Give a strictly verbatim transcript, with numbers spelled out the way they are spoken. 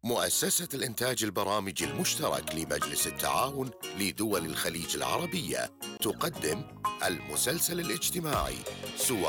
مؤسسة الإنتاج البرامج المشترك لمجلس التعاون لدول الخليج العربية تقدم المسلسل الاجتماعي سوا